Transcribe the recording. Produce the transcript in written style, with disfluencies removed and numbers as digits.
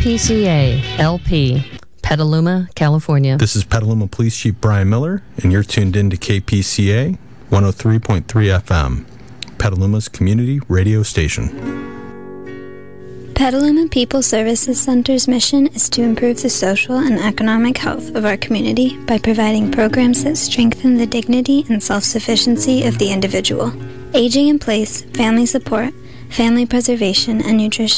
KPCA, LP, Petaluma, California. This is Petaluma Police Chief Brian Miller, and you're tuned in to KPCA 103.3 FM, Petaluma's community radio station. Petaluma People Services Center's mission is to improve the social and economic health of our community by providing programs that strengthen the dignity and self-sufficiency of the individual. Aging in place, family support, family preservation, and nutrition